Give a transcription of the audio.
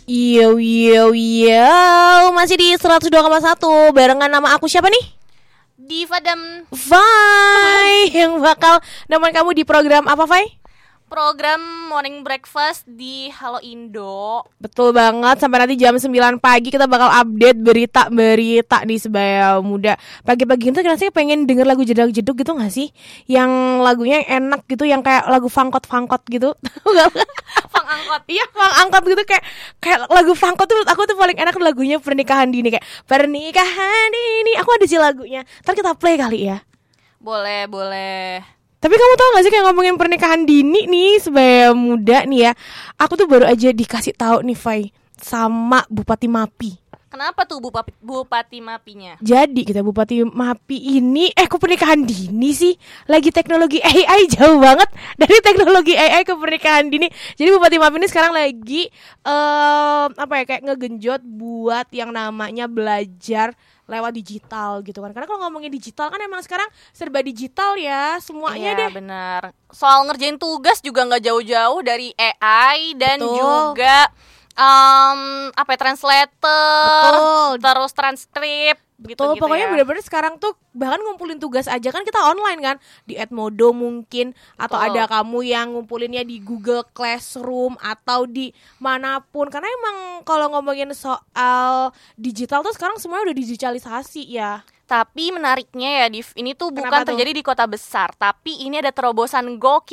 Yo, masih di 102,1 barengan nama aku siapa nih? Diva dan Vai, yang bakal nemenin kamu di program apa, Vai? program Morning Breakfast di Halo Indo. Betul banget, sampai nanti jam 9 pagi kita bakal update berita-berita di Sebaya Muda. Pagi-pagi itu rasanya pengen denger lagu jeduk-jeduk gitu gak sih? Yang lagunya yang enak gitu, yang kayak lagu fangkot-fangkot gitu. Fang angkot. Iya, fang angkot gitu, kayak lagu fangkot tuh menurut aku tuh paling enak lagunya Pernikahan Dini. Kayak Pernikahan Dini, aku ada sih lagunya. Ntar kita play kali ya. Boleh. Tapi kamu tau gak sih kayak ngomongin pernikahan dini nih Sebaya Muda nih ya, aku tuh baru aja dikasih tahu nih, Vai, sama Bupati Mapi. Kenapa tuh Bupati Mapinya? Jadi kita Bupati Mapi ini kok pernikahan dini sih? Lagi teknologi AI jauh banget dari teknologi AI ke pernikahan dini. Jadi Bupati Mapi ini sekarang lagi kayak ngegenjot buat yang namanya belajar lewat digital gitu kan. Karena kalau ngomongin digital kan emang sekarang serba digital ya, semuanya deh. Iya benar. Soal ngerjain tugas juga nggak jauh-jauh dari AI dan Betul. juga translator, Betul. terus transkrip Betul, gitu-gitu pokoknya ya. bener-bener sekarang tuh bahkan ngumpulin tugas aja kan kita online kan di Edmodo mungkin, atau Betul. ada kamu yang ngumpulinnya di Google Classroom atau di manapun. Karena emang kalau ngomongin soal digital tuh sekarang semuanya udah digitalisasi ya. Tapi menariknya ya, Div, ini tuh Kenapa bukan tuh? terjadi di kota besar, tapi ini ada terobosan gokil